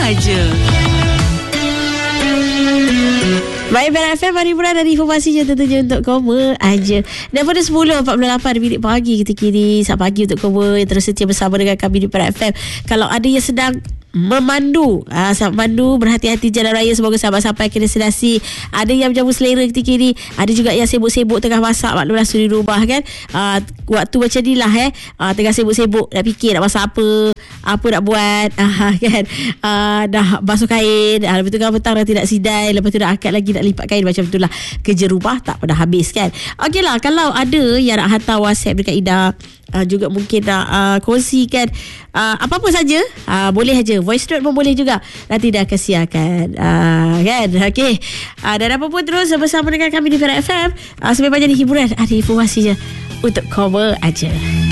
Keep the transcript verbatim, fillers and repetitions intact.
aja. Baik, Perak F M, hari bulan dan informasinya tentunya untuk koma aja. Daripada sepuluh empat puluh lapan minit pagi ketika ini, saat pagi untuk koma yang terus setia bersama dengan kami di Perak F M. Kalau ada yang sedang memandu, ah, selamat mandu, berhati-hati jalan raya, semoga sahabat sampai ke destinasi. Ada yang menjamu selera ketika ini, ada juga yang sibuk-sibuk tengah masak, maklumlah suri rumah kan. Ah, waktu macam ni lah eh, ah, tengah sibuk-sibuk nak fikir nak masak apa, apa nak buat, ah, kan. Ah, dah basuh kain, ah, lepas tu kan petang dah tidak sidai, lepas tu dah akad lagi nak lipat kain, macam tu lah. Kerja rumah tak pernah habis kan. Okey lah, kalau ada yang nak hantar WhatsApp dekat Ida, Uh, juga mungkin nak uh, kongsikan uh, apa-apa saja, uh, boleh aja. Voice note pun boleh juga, nanti dah kesiakan, uh, kan. Okey, uh, dan apa pun terus bersama dengan kami di Perak F M, uh, sampai banyak hiburan, ada informasinya untuk koma aja.